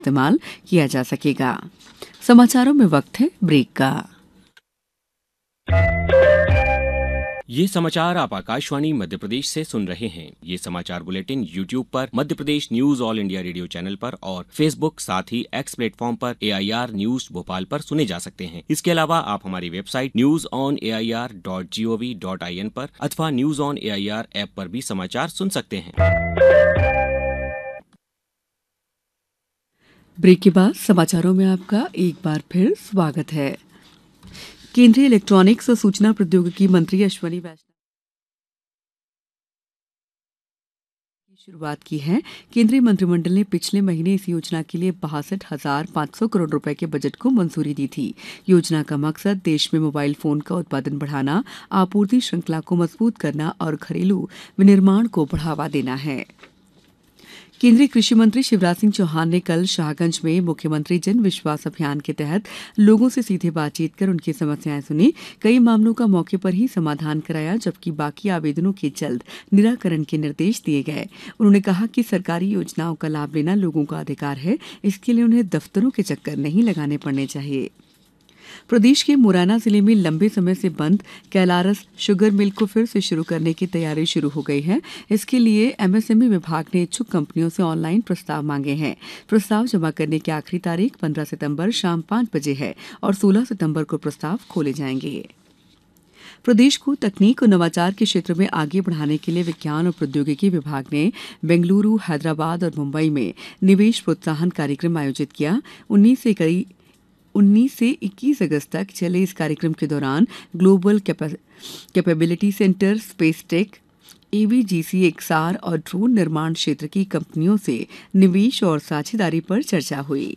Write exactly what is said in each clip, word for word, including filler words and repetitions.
इस्तेमाल किया जा सकेगा। समाचारों में वक्त है ब्रेक का। ये समाचार आप आकाशवाणी मध्य प्रदेश से सुन रहे हैं। ये समाचार बुलेटिन यूट्यूब पर Madhya Pradesh news all India radio channel पर और फेसबुक साथ ही एक्स प्लेटफॉर्म पर ए आई आर न्यूज भोपाल पर सुने जा सकते हैं। इसके अलावा आप हमारी website news on A I R dot G O V dot I N पर अथवा news on A I R app पर भी समाचार सुन सकते हैं। ब्रेक के बाद समाचारों में आपका एक बार फिर स्वागत है। केंद्रीय इलेक्ट्रॉनिक्स और सूचना प्रौद्योगिकी मंत्री अश्विनी वैष्णव की शुरुआत की है। केंद्रीय मंत्रिमंडल ने पिछले महीने इस योजना के लिए बासठ हजार पाँच सौ करोड़ रुपए के बजट को मंजूरी दी थी। योजना का मकसद देश में मोबाइल फोन का उत्पादन बढ़ाना, आपूर्ति श्रृंखला को मजबूत करना और घरेलू विनिर्माण को बढ़ावा देना है। केंद्रीय कृषि मंत्री शिवराज सिंह चौहान ने कल शाहगंज में मुख्यमंत्री जन विश्वास अभियान के तहत लोगों से सीधे बातचीत कर उनकी समस्याएं सुनी। कई मामलों का मौके पर ही समाधान कराया, जबकि बाकी आवेदनों के जल्द निराकरण के निर्देश दिए गए। उन्होंने कहा कि सरकारी योजनाओं का लाभ लेना लोगों का अधिकार है, इसके लिए उन्हें दफ्तरों के चक्कर नहीं लगाने पड़ने चाहिए। प्रदेश के मुरैना जिले में लंबे समय से बंद कैलारस शुगर मिल को फिर से शुरू करने की तैयारी शुरू हो गई है। इसके लिए एम एस एम ई विभाग ने इच्छुक कंपनियों से ऑनलाइन प्रस्ताव मांगे हैं। प्रस्ताव जमा करने की आखिरी तारीख पंद्रह सितंबर शाम पाँच बजे है और सोलह सितंबर को प्रस्ताव खोले जाएंगे। प्रदेश को तकनीक और नवाचार के क्षेत्र में आगे बढ़ाने के लिए विज्ञान और प्रौद्योगिकी विभाग ने बेंगलुरु, हैदराबाद और मुंबई में निवेश प्रोत्साहन कार्यक्रम आयोजित किया। उन्नीस से कई उन्नीस से इक्कीस अगस्त तक चले इस कार्यक्रम के दौरान global capability centre, space tech, A V ji C x are और ड्रोन निर्माण क्षेत्र की कंपनियों से निवेश और साझेदारी पर चर्चा हुई।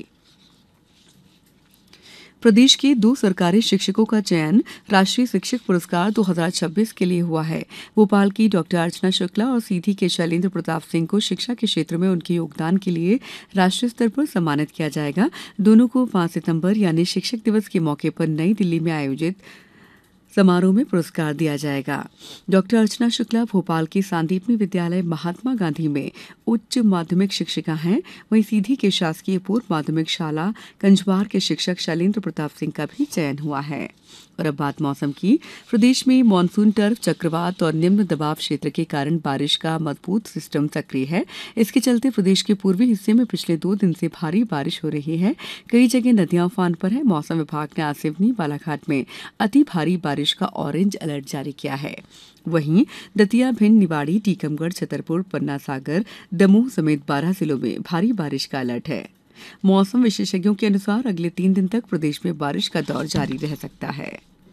प्रदेश के दो सरकारी शिक्षकों का चयन राष्ट्रीय शिक्षक पुरस्कार दो हज़ार छब्बीस के लिए हुआ है। भोपाल की डॉक्टर अर्चना शुक्ला और सीधी के शैलेंद्र प्रताप सिंह को शिक्षा के क्षेत्र में उनके योगदान के लिए राष्ट्रीय स्तर पर सम्मानित किया जाएगा। दोनों को पाँच सितंबर यानी शिक्षक दिवस के मौके पर नई दिल्ली में आयोजित समारोह में पुरस्कार दिया जाएगा। डॉक्टर अर्चना शुक्ला भोपाल के सांदीपनी विद्यालय महात्मा गांधी में उच्च माध्यमिक शिक्षिका हैं। वहीं सीधी के शासकीय पूर्व माध्यमिक शाला कंजवार के शिक्षक शैलेंद्र प्रताप सिंह का भी चयन हुआ है। और अब बात मौसम की। प्रदेश में मानसून टर्फ, चक्रवात और निम्न दबाव क्षेत्र के कारण बारिश का मजबूत सिस्टम सक्रिय है। इसके चलते प्रदेश के पूर्वी हिस्से में पिछले दो दिन से भारी बारिश हो रही है। कई जगह नदियां उफान पर है। मौसम विभाग ने आज सिवनी, बालाघाट में अति भारी बारिश का ऑरेंज अलर्ट जारी किया है। वहीं दतिया, भिंड, निवाड़ी, टीकमगढ़, छतरपुर, पन्ना सागर, दमोह समेत बारह जिलों में भारी बारिश का अलर्ट है। मौसम विशेषज्ञों के अनुसार अगले तीन दिन तक प्रदेश में बारिश का दौर जारी रह सकता है।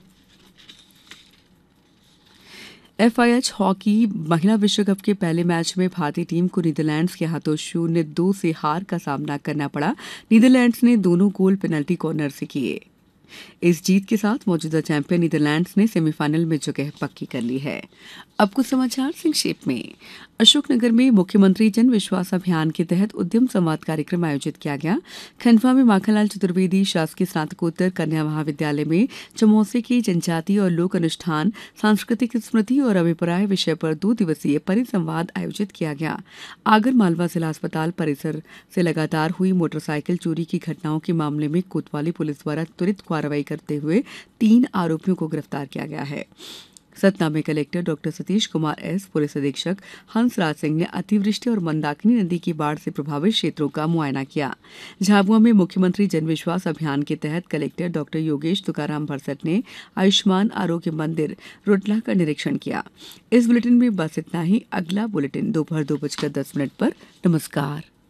एफ आई एच हॉकी महिला विश्व कप के पहले मैच में भारतीय टीम को नीदरलैंड्स के हाथों शून्य दो से हार का सामना करना पड़ा। नीदरलैंड्स ने दोनों गोल पेनल्टी कॉर्नर से किए। इस जीत के साथ मौजूदा चैंपियन नीदरलैंड्स ने सेमीफाइनल में जगह पक्की कर ली है। अब कुछ समाचार संक्षेप में। अशोकनगर में मुख्यमंत्री जन विश्वास अभियान के तहत उद्यम संवाद कार्यक्रम आयोजित किया गया। खंडवा में माखनलाल चतुर्वेदी शासकीय स्नातकोत्तर कन्या महाविद्यालय में चमोसे की जनजाति और लोक अनुष्ठान, सांस्कृतिक स्मृति और अभिप्राय विषय पर दो दिवसीय परिसंवाद आयोजित किया गया। आगर मालवा जिला अस्पताल परिसर से लगातार हुई मोटरसाइकिल चोरी की घटनाओं के मामले में कोतवाली पुलिस द्वारा त्वरित कार्रवाई करते हुए तीन आरोपियों को गिरफ्तार किया गया है। सतना में collector doctor Satish Kumar S, police अधीक्षक हंसराज सिंह ने अतिवृष्टि और मंदाकिनी नदी की बाढ़ से प्रभावित क्षेत्रों का मुआयना किया। झाबुआ में मुख्यमंत्री जनविश्वास अभियान के तहत कलेक्टर डॉक्टर योगेश तुकाराम भरसट ने आयुष्मान आरोग्य मंदिर रुटला का निरीक्षण किया। इस बुलेटिन में बस इतना ही। अगला बुलेटिन दोपहर दो बजकर दस मिनट पर। नमस्कार।